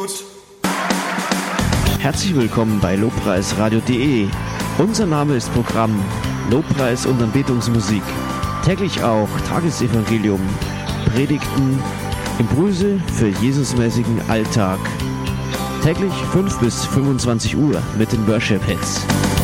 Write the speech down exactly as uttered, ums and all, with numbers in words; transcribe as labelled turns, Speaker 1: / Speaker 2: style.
Speaker 1: uns.
Speaker 2: Herzlich willkommen bei lobpreisradio punkt de. Unser Name ist Programm Lobpreis und Anbetungsmusik. Täglich auch Tagesevangelium, Predigten, Impulse für Jesusmäßigen Alltag. Täglich fünf bis fünfundzwanzig Uhr mit den Worship Hits.